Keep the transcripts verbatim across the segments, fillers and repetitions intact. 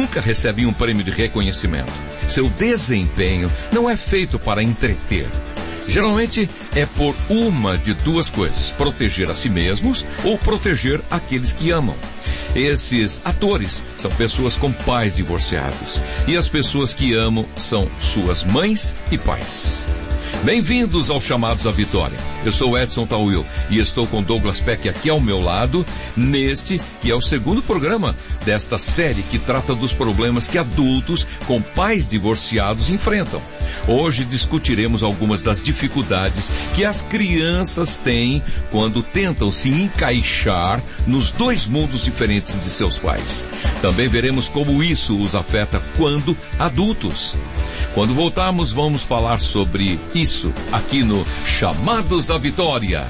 nunca recebem um prêmio de reconhecimento. Seu desempenho não é feito para entreter. Geralmente é por uma de duas coisas: proteger a si mesmos ou proteger aqueles que amam. Esses atores são pessoas com pais divorciados, e as pessoas que amam são suas mães e pais. Bem-vindos aos Chamados à Vitória. Eu sou Edson Tawil e estou com Douglas Peck aqui ao meu lado, neste que é o segundo programa desta série que trata dos problemas que adultos com pais divorciados enfrentam. Hoje discutiremos algumas das dificuldades que as crianças têm quando tentam se encaixar nos dois mundos diferentes de seus pais. Também veremos como isso os afeta quando adultos. Quando voltarmos, vamos falar sobre isso aqui no Chamados à Vitória.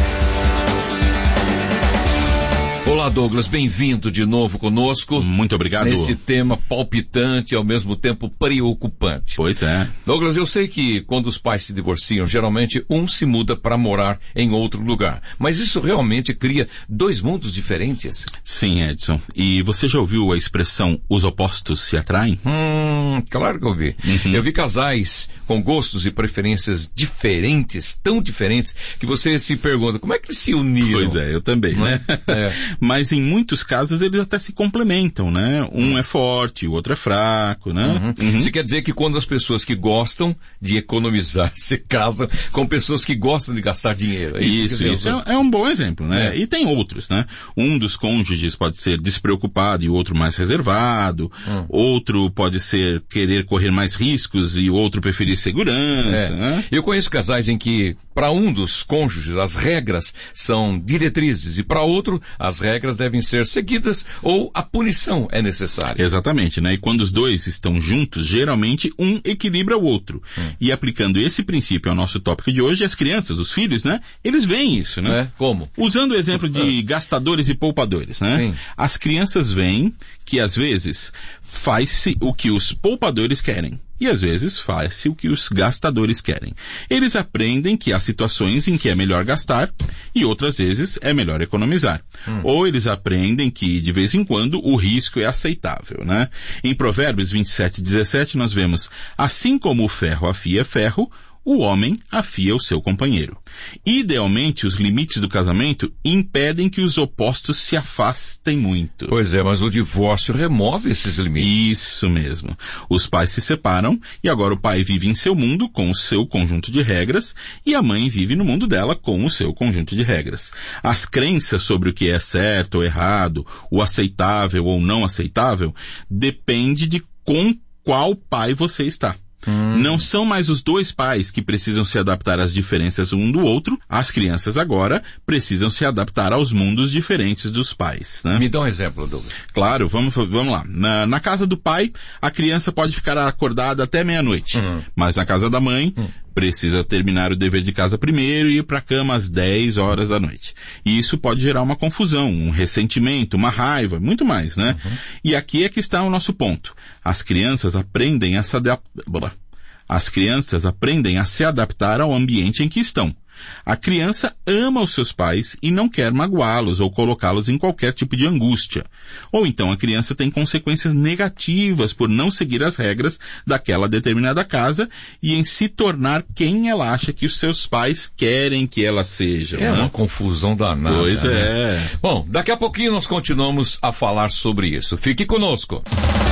Olá, Douglas, bem-vindo de novo conosco. Muito obrigado. Nesse tema palpitante e ao mesmo tempo preocupante. Pois é. Douglas, eu sei que quando os pais se divorciam, geralmente um se muda para morar em outro lugar. Mas isso realmente cria dois mundos diferentes? Sim, Edson. E você já ouviu a expressão os opostos se atraem? Hum, claro que eu vi. Uhum. Eu vi casais com gostos e preferências diferentes, tão diferentes, que você se pergunta, como é que eles se uniram? Pois é, eu também, né? É. Mas em muitos casos eles até se complementam, né? Um é forte, o outro é fraco, né? Uhum. Uhum. Isso quer dizer que quando as pessoas que gostam de economizar se casam com pessoas que gostam de gastar dinheiro. É isso, isso, isso é, é um bom exemplo, né? É. E tem outros, né? Um dos cônjuges pode ser despreocupado e o outro mais reservado. Hum. Outro pode ser querer correr mais riscos e o outro preferir segurança. É. Né? Eu conheço casais em que, para um dos cônjuges, as regras são diretrizes e para outro, as regras devem ser seguidas ou a punição é necessária. Exatamente, né? E quando os dois estão juntos, geralmente um equilibra o outro. Hum. E aplicando esse princípio ao nosso tópico de hoje, as crianças, os filhos, né? Eles veem isso, né? É? Como? Usando o exemplo de gastadores e poupadores, né? Sim. As crianças veem que às vezes faz-se o que os poupadores querem. E às vezes faz-se o que os gastadores querem. Eles aprendem que há situações em que é melhor gastar e outras vezes é melhor economizar. Hum. Ou eles aprendem que, de vez em quando, o risco é aceitável, né? Em Provérbios vinte e sete, dezessete, nós vemos, assim como o ferro afia ferro, o homem afia o seu companheiro. Idealmente, os limites do casamento impedem que os opostos se afastem muito. Pois é, mas o divórcio remove esses limites. Isso mesmo. Os pais se separam e agora o pai vive em seu mundo com o seu conjunto de regras e a mãe vive no mundo dela com o seu conjunto de regras. As crenças sobre o que é certo ou errado, o aceitável ou não aceitável, depende de com qual pai você está. Hum. Não são mais os dois pais que precisam se adaptar às diferenças um do outro, as crianças agora precisam se adaptar aos mundos diferentes dos pais, né? Me dá um exemplo, Douglas. Claro, vamos, vamos lá. Na, na casa do pai, a criança pode ficar acordada até meia-noite, hum. mas na casa da mãe, hum. precisa terminar o dever de casa primeiro e ir para a cama às dez horas da noite. E isso pode gerar uma confusão, um ressentimento, uma raiva, muito mais, né? Uhum. E aqui é que está o nosso ponto. As crianças aprendem a se adaptar. As crianças aprendem a se adaptar ao ambiente em que estão. A criança ama os seus pais e não quer magoá-los ou colocá-los em qualquer tipo de angústia. Ou então a criança tem consequências negativas por não seguir as regras daquela determinada casa e em se tornar quem ela acha que os seus pais querem que ela seja. É né? uma confusão danada. Pois né? é. Bom, daqui a pouquinho nós continuamos a falar sobre isso. Fique conosco.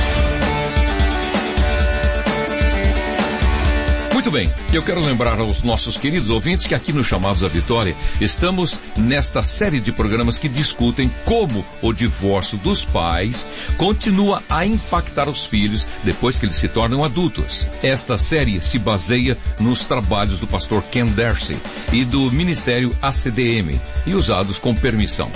Muito bem, eu quero lembrar aos nossos queridos ouvintes que aqui no Chamados à Vitória estamos nesta série de programas que discutem como o divórcio dos pais continua a impactar os filhos depois que eles se tornam adultos. Esta série se baseia nos trabalhos do pastor Ken Darcy e do Ministério A C D M e usados com permissão.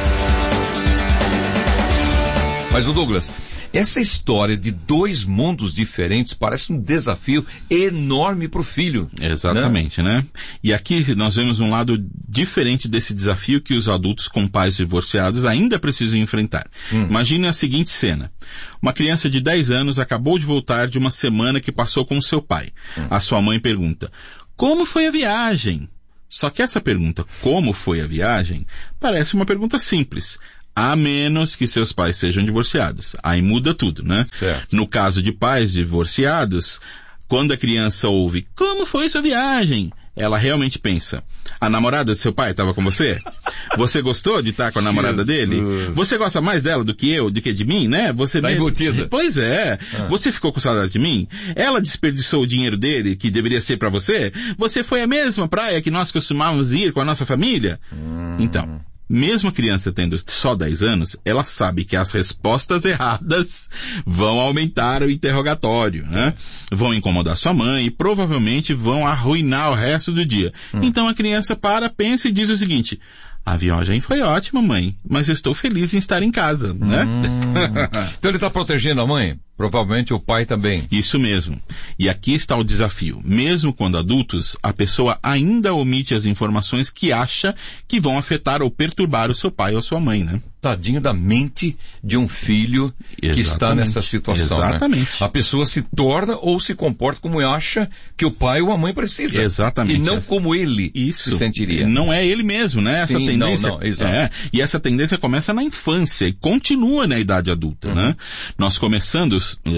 Mas o Douglas, essa história de dois mundos diferentes parece um desafio enorme para o filho. Exatamente, né? né? E aqui nós vemos um lado diferente desse desafio que os adultos com pais divorciados ainda precisam enfrentar. Hum. Imagine a seguinte cena. Uma criança de dez anos acabou de voltar de uma semana que passou com seu pai. Hum. A sua mãe pergunta, como foi a viagem? Só que essa pergunta, como foi a viagem, parece uma pergunta simples. a menos que seus pais sejam divorciados. Aí muda tudo, né? Certo. No caso de pais divorciados, quando a criança ouve, como foi sua viagem? Ela realmente pensa, a namorada do seu pai estava com você? Você gostou de estar com a namorada dele? Você gosta mais dela do que eu, do que de mim, né? Você tá mesmo... embutida. Pois é. Ah. Você ficou com saudade de mim? Ela desperdiçou o dinheiro dele, que deveria ser para você? Você foi à mesma praia que nós costumávamos ir com a nossa família? Hum. Então... Mesmo a criança tendo só dez anos, ela sabe que as respostas erradas vão aumentar o interrogatório, né? Vão incomodar sua mãe e provavelmente vão arruinar o resto do dia. Hum. Então a criança para, pensa e diz o seguinte, a viagem foi ótima, mãe, mas eu estou feliz em estar em casa, né? Hum. Então ele está protegendo a mãe? Provavelmente o pai também. Isso mesmo. E aqui está o desafio. Mesmo quando adultos, a pessoa ainda omite as informações que acha que vão afetar ou perturbar o seu pai ou sua mãe, né? Tadinho da mente de um filho Exatamente. Que está nessa situação. Exatamente. Né? A pessoa se torna ou se comporta como acha que o pai ou a mãe precisa. Exatamente. E não como ele Isso. se sentiria. Não é ele mesmo, né? Essa Sim, tendência. Não, não, exato. É, e essa tendência começa na infância e continua na idade adulta, uhum. né? Nós começando...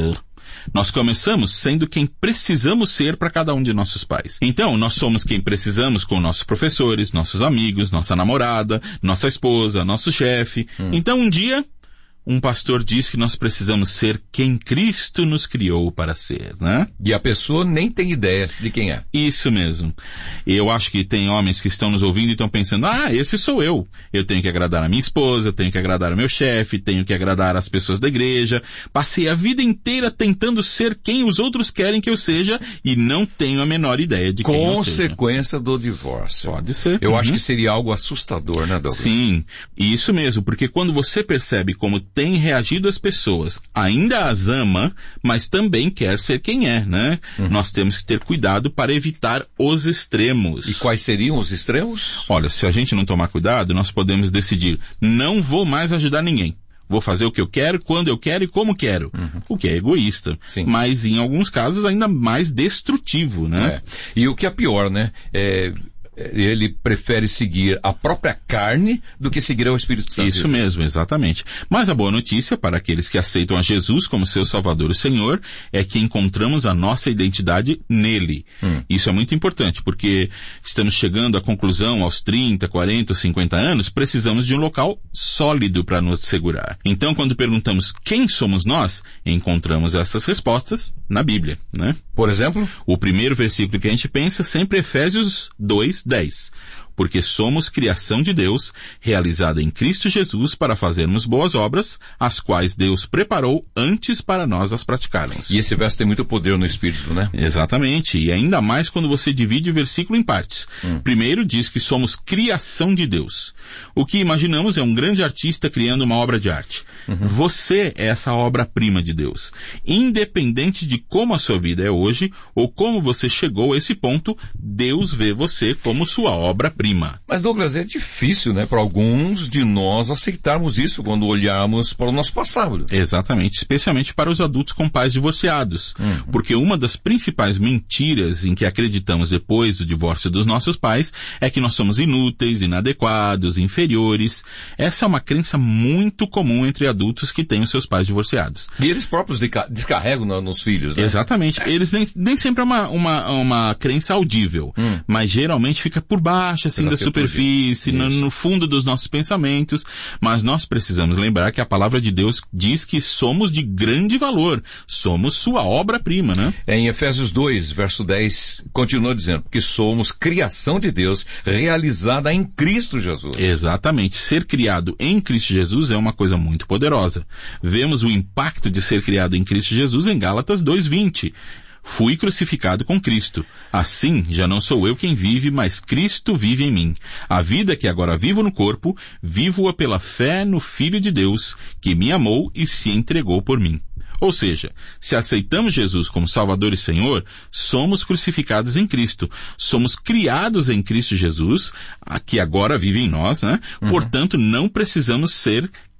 Nós começamos sendo quem precisamos ser para cada um de nossos pais. Então, nós somos quem precisamos com nossos professores, nossos amigos, nossa namorada, nossa esposa, nosso chefe. Hum. Então, um dia, um pastor diz que nós precisamos ser quem Cristo nos criou para ser, né? E a pessoa nem tem ideia de quem é. Isso mesmo. Eu acho que tem homens que estão nos ouvindo e estão pensando, ah, esse sou eu. Eu tenho que agradar a minha esposa, tenho que agradar o meu chefe, tenho que agradar as pessoas da igreja. Passei a vida inteira tentando ser quem os outros querem que eu seja e não tenho a menor ideia de quem eu seja. Consequência do divórcio. Pode ser. Eu uhum. acho que seria algo assustador, né, Douglas? Sim, isso mesmo, porque quando você percebe como tem reagido as pessoas, ainda as ama, mas também quer ser quem é, né? Uhum. Nós temos que ter cuidado para evitar os extremos. E quais seriam os extremos? Olha, se a gente não tomar cuidado, nós podemos decidir, não vou mais ajudar ninguém. Vou fazer o que eu quero, quando eu quero e como quero. Uhum. O que é egoísta. Sim. Mas em alguns casos ainda mais destrutivo, né? É. E o que é pior, né? É... ele prefere seguir a própria carne do que seguir ao Espírito Santo. Isso mesmo, exatamente. Mas a boa notícia para aqueles que aceitam a Jesus como seu Salvador e Senhor é que encontramos a nossa identidade nele. Hum. Isso é muito importante, porque estamos chegando à conclusão aos trinta, quarenta, cinquenta anos, precisamos de um local sólido para nos segurar. Então, quando perguntamos quem somos nós, encontramos essas respostas na Bíblia, né? Por exemplo? O primeiro versículo que a gente pensa sempre é Efésios dois, dez. Porque somos criação de Deus, realizada em Cristo Jesus para fazermos boas obras, as quais Deus preparou antes para nós as praticarmos. E esse verso tem muito poder no Espírito, né? Exatamente, e ainda mais quando você divide o versículo em partes. Hum. Primeiro diz que somos criação de Deus. O que imaginamos é um grande artista criando uma obra de arte. Uhum. Você é essa obra-prima de Deus. Independente de como a sua vida é hoje, ou como você chegou a esse ponto, Deus vê você como sua obra-prima. Mas, Douglas, é difícil, né, para alguns de nós aceitarmos isso quando olharmos para o nosso passado. Exatamente, especialmente para os adultos com pais divorciados. Uhum. Porque uma das principais mentiras em que acreditamos depois do divórcio dos nossos pais é que nós somos inúteis, inadequados, inferiores. Essa é uma crença muito comum entre adultos que têm os seus pais divorciados. E eles próprios descarregam nos filhos, né? Exatamente. Eles nem, nem sempre é uma, uma, uma crença audível, hum. mas geralmente fica por baixo, assim, da superfície, no, no fundo dos nossos pensamentos, mas nós precisamos lembrar que a palavra de Deus diz que somos de grande valor, somos sua obra-prima, né? É, em Efésios dois, verso dez, continua dizendo que somos criação de Deus realizada em Cristo Jesus. Exatamente. Ser criado em Cristo Jesus é uma coisa muito poderosa. Vemos o impacto de ser criado em Cristo Jesus em Gálatas dois, vinte. Fui crucificado com Cristo. Assim, já não sou eu quem vive, mas Cristo vive em mim. A vida que agora vivo no corpo, vivo-a pela fé no Filho de Deus, que me amou e se entregou por mim. Ou seja, se aceitamos Jesus como Salvador e Senhor, somos crucificados em Cristo. Somos criados em Cristo Jesus, que agora vive em nós, né? Uhum. Portanto, não precisamos ser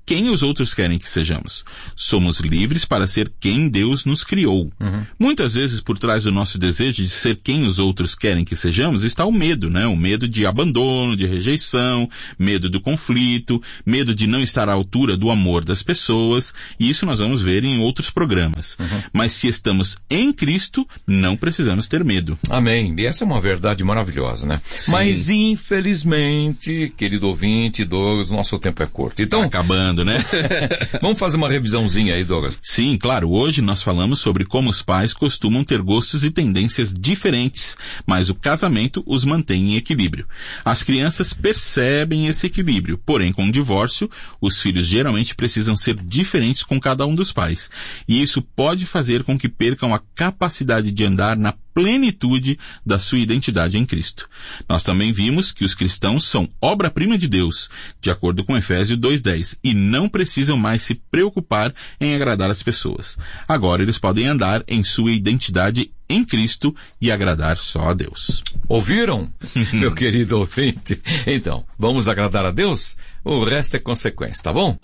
quem os outros querem que sejamos. Somos livres para ser quem Deus nos criou. Uhum. Muitas vezes, por trás do nosso desejo de ser quem os outros querem que sejamos, está o medo, né? O medo de abandono, de rejeição, medo do conflito, medo de não estar à altura do amor das pessoas, e isso nós vamos ver em outros programas. Uhum. Mas se estamos em Cristo, não precisamos ter medo. Amém. E essa é uma verdade maravilhosa, né? Sim. Mas, infelizmente, querido ouvinte, Douglas, nosso tempo é curto. Então, tá acabando, né? Vamos fazer uma revisãozinha aí, Douglas. Sim, claro. Hoje nós falamos sobre como os pais costumam ter gostos e tendências diferentes, mas o casamento os mantém em equilíbrio. As crianças percebem esse equilíbrio, porém, com o divórcio, os filhos geralmente precisam ser diferentes com cada um dos pais. E isso pode fazer com que percam a capacidade de andar na plenitude da sua identidade em Cristo. Nós também vimos que os cristãos são obra-prima de Deus, de acordo com Efésios dois dez, e não precisam mais se preocupar em agradar as pessoas. Agora eles podem andar em sua identidade em Cristo e agradar só a Deus. Ouviram, meu querido ouvinte? Então, vamos agradar a Deus? O resto é consequência, tá bom?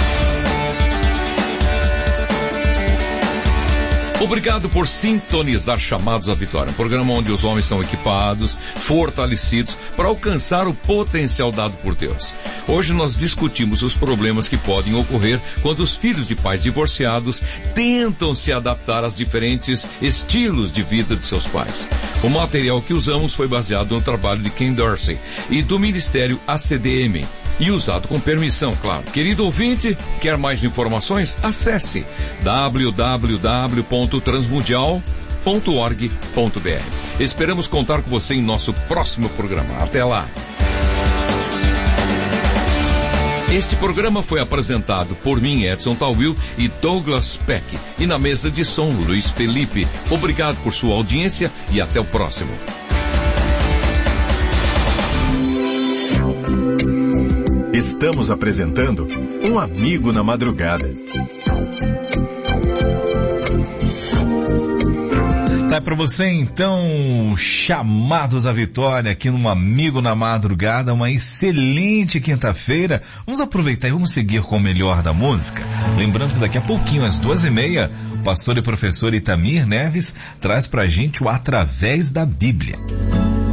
Obrigado por sintonizar Chamados à Vitória, um programa onde os homens são equipados, fortalecidos para alcançar o potencial dado por Deus. Hoje nós discutimos os problemas que podem ocorrer quando os filhos de pais divorciados tentam se adaptar aos diferentes estilos de vida de seus pais. O material que usamos foi baseado no trabalho de Ken Dorsey e do Ministério A C D M. E usado com permissão, claro. Querido ouvinte, quer mais informações? Acesse w w w ponto transmundial ponto org ponto b r. Esperamos contar com você em nosso próximo programa. Até lá! Este programa foi apresentado por mim, Edson Tawil, e Douglas Peck. E na mesa de som, Luiz Felipe. Obrigado por sua audiência e até o próximo. Estamos apresentando Um Amigo na Madrugada. Tá para você então, Chamados à Vitória aqui no Amigo na Madrugada, uma excelente quinta-feira. Vamos aproveitar e vamos seguir com o melhor da música. Lembrando que daqui a pouquinho, às duas e meia, o pastor e professor Itamir Neves traz pra gente o Através da Bíblia.